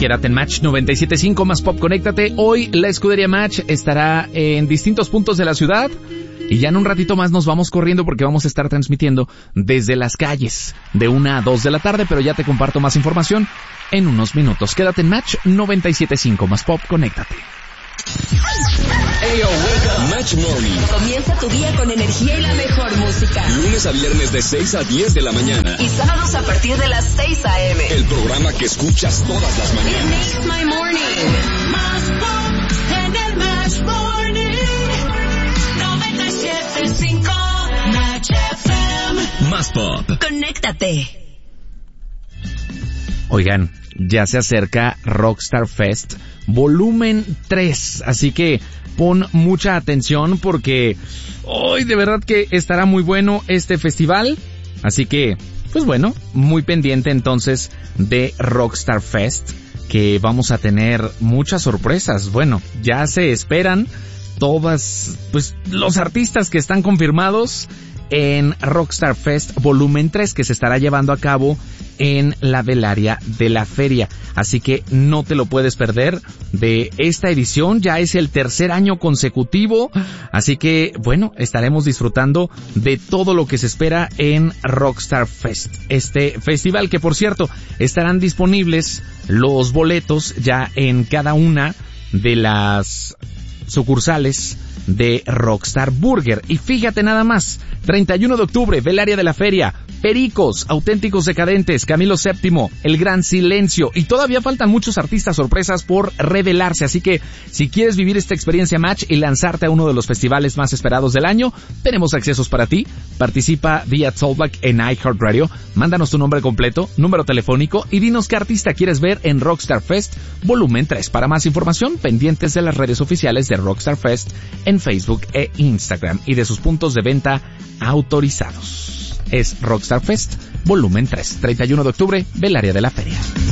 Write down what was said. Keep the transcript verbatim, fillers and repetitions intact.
Quédate en Match noventa y siete punto cinco más Pop, conéctate. Hoy la escudería Match estará en distintos puntos de la ciudad y ya en un ratito más nos vamos corriendo porque vamos a estar transmitiendo desde las calles de una a dos de la tarde, pero ya te comparto más información en unos minutos. Quédate en Match noventa y siete punto cinco más Pop, conéctate. Ayo, wake up. Match Morning. Comienza tu día con energía y la mejor música. Lunes a viernes de seis a diez de la mañana. Y sábados a partir de las seis a.m. El programa que escuchas todas las It mañanas. makes my morning. Más Pop en el Match Morning. noventa y siete punto cinco Match F M. Más Pop. Conéctate. Oigan, ya se acerca Rockstar Fest Volumen tres, así que pon mucha atención porque hoy de verdad que estará muy bueno este festival, así que, pues bueno, muy pendiente entonces de Rockstar Fest, que vamos a tener muchas sorpresas. Bueno, ya se esperan todas, pues los artistas que están confirmados en Rockstar Fest Volumen tres, que se estará llevando a cabo en la Velaria de la Feria. Así que no te lo puedes perder de esta edición. Ya es el tercer año consecutivo. Así que, bueno, estaremos disfrutando de todo lo que se espera en Rockstar Fest. Este festival que, por cierto, estarán disponibles los boletos ya en cada una de las sucursales de Rockstar Burger. Y fíjate nada más, treinta y uno de octubre, Velaria de la Feria, Pericos, Auténticos Decadentes, Camilo séptimo, El Gran Silencio, y todavía faltan muchos artistas sorpresas por revelarse, así que si quieres vivir esta experiencia Match y lanzarte a uno de los festivales más esperados del año, tenemos accesos para ti. Participa vía Talkback en iHeartRadio, mándanos tu nombre completo, número telefónico y dinos qué artista quieres ver en Rockstar Fest Volumen tres. Para más información, pendientes de las redes oficiales de Rockstar Fest en Facebook e Instagram y de sus puntos de venta autorizados. Es Rockstar Fest Volumen tres, treinta y uno de octubre, Velaria de la Feria.